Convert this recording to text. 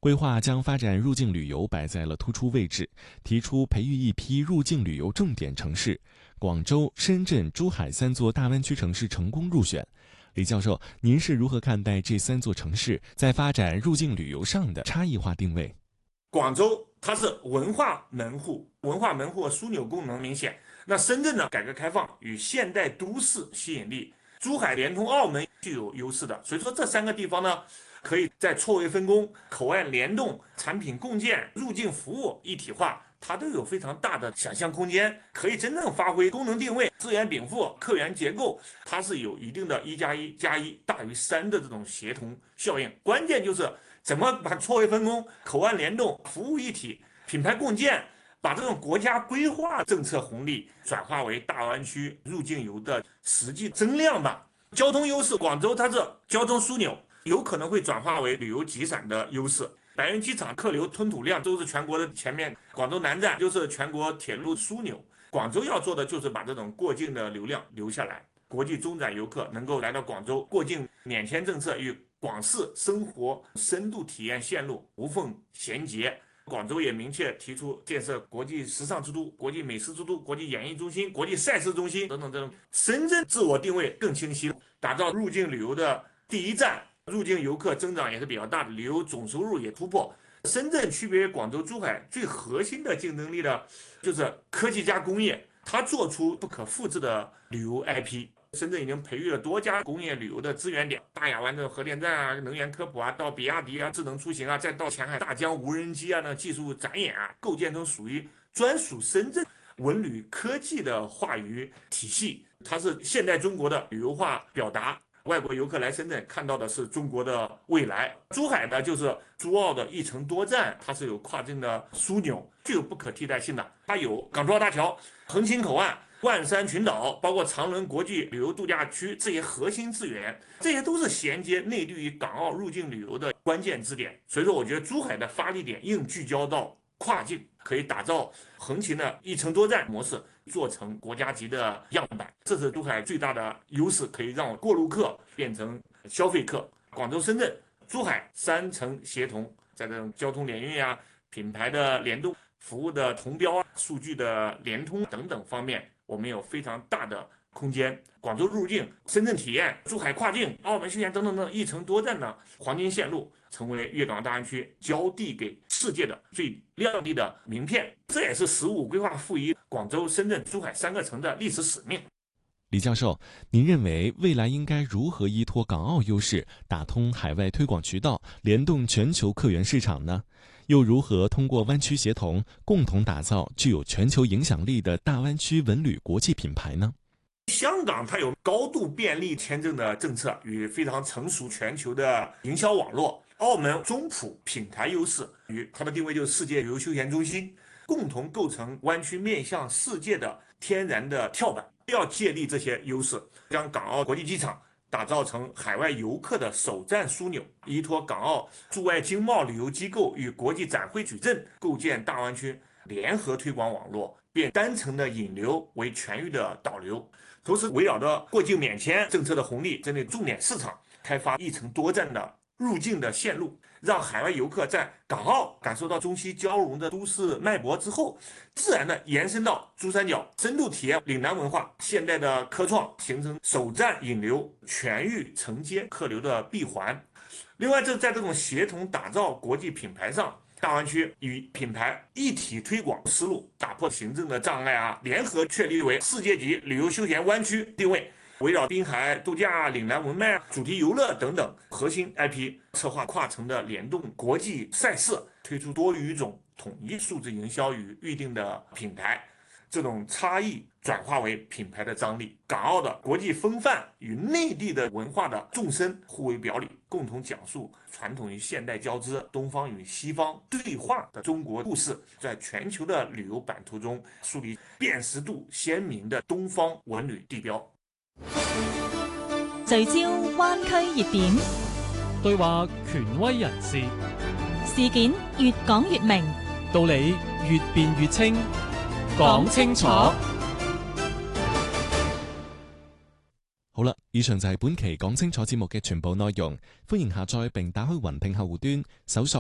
规划将发展入境旅游摆在了突出位置，提出培育一批入境旅游重点城市，广州、深圳、珠海3座大湾区城市成功入选。李教授，您是如何看待这3座城市在发展入境旅游上的差异化定位？ 广州它是文化门户，文化门户枢纽功能明显。那深圳呢，改革开放与现代都市吸引力，珠海连通澳门具有优势的。所以说这3个地方呢，可以在错位分工、口岸联动、产品共建、入境服务一体化，它都有非常大的想象空间，可以真正发挥功能定位、资源禀赋、客源结构，它是有一定的1+1+1大于3的这种协同效应。关键就是怎么把错位分工、口岸联动、服务一体、品牌共建，把这种国家规划政策红利转化为大湾区入境游的实际增量吧。交通优势，广州它是交通枢纽，有可能会转化为旅游集散的优势。白云机场客流吞吐量都是全国的前面，广州南站就是全国铁路枢纽。广州要做的就是把这种过境的流量留下来，国际中转游客能够来到广州，过境免签政策与广式生活深度体验线路无缝衔接。广州也明确提出建设国际时尚之都、国际美食之都、国际演艺中心、国际赛事中心等等这种。深圳自我定位更清晰，打造入境旅游的第一站，入境游客增长也是比较大的，旅游总收入也突破。深圳区别于广州、珠海最核心的竞争力的就是科技加工业，它做出不可复制的旅游 IP。深圳已经培育了多家工业旅游的资源点，大亚湾的核电站啊、能源科普啊，到比亚迪啊、智能出行啊，再到前海大疆无人机啊那技术展演啊，构建成属于专属深圳文旅科技的话语体系。它是现代中国的旅游化表达，外国游客来深圳看到的是中国的未来。珠海呢，就是珠澳的一城多站，它是有跨境的枢纽，具有不可替代性的。它有港珠澳大桥、横琴口岸、万山群岛，包括长伦国际旅游度假区这些核心资源，这些都是衔接内地与港澳入境旅游的关键支点。所以说，我觉得珠海的发力点应聚焦到跨境，可以打造横琴的一城多站模式，做成国家级的样板，这是珠海最大的优势，可以让过路客变成消费客。广州、深圳、珠海3城协同，在这种交通联运啊、品牌的联动、服务的同标啊、数据的联通等等方面，我们有非常大的空间。广州入境、深圳体验、珠海跨境、澳门休闲等等等一城多站的黄金线路，成为粤港澳大湾区交递给世界的最亮丽的名片。这也是15规划赋予广州、深圳、珠海3个城的历史使命。 李教授，您认为未来应该如何依托港澳优势，打通海外推广渠道，联动全球客源市场呢？又如何通过湾区协同，共同打造具有全球影响力的大湾区文旅国际品牌呢？ 香港它有高度便利签证的政策与非常成熟全球的营销网络，澳门中普品牌优势与它的定位就是世界旅游休闲中心，共同构成湾区面向世界的天然的跳板。要借力这些优势，将港澳国际机场打造成海外游客的首站枢纽，依托港澳驻外经贸旅游机构与国际展会矩阵，构建大湾区联合推广网络，变单程的引流为全域的导流。同时，围绕着过境免签政策的红利，针对重点市场开发一城多站的入境的线路，让海外游客在港澳感受到中西交融的都市脉搏之后，自然的延伸到珠三角，深度体验岭南文化、现代的科创，形成首站引流、全域承接客流的闭环。另外，在这种协同打造国际品牌上，大湾区与品牌一体推广思路，打破行政的障碍啊，联合确立为世界级旅游休闲湾区定位。围绕滨海度假、岭南文脉、主题游乐等等核心 IP， 策划跨城的联动国际赛事，推出多语种统一数字营销与预定的品牌。这种差异转化为品牌的张力，港澳的国际风范与内地的文化的纵深互为表里，共同讲述传统与现代交织、东方与西方对话的中国故事，在全球的旅游版图中树立辨识度鲜明的東方文旅地標。 聚焦灣區熱點， 對話權威人士， 事件越講越明， 道理越辯越清，講清楚。 好啦，以上就係本期講清楚節目嘅全部內容，歡迎下載並打開雲聽客戶端，搜索